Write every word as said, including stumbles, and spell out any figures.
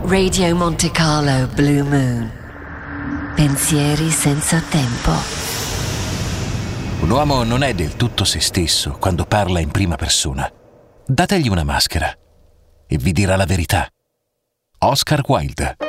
Radio Monte Carlo Blue Moon. Pensieri senza tempo. Un uomo non è del tutto se stesso quando parla in prima persona. Dategli una maschera e vi dirà la verità. Oscar Wilde.